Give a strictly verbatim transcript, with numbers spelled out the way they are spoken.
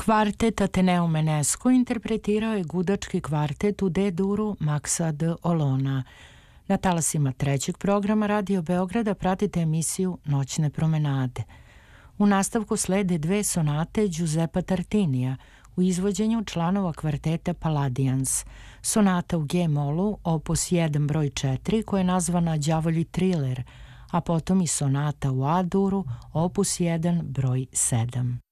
Kvartet Ateneo Menesco interpretirao je gudački kvartet u D-duru Maxa de Olona. Na talasima trećeg programa Radio Beograda pratite emisiju Noćne promenade. U nastavku slede dve sonate Giuseppa Tartinija u izvođenju članova kvarteta Palladians. Sonata u G-molu, opus jedan broj četiri, koja je nazvana Đavolji triler, a potom i sonata u A-duru, opus jedan broj sedam.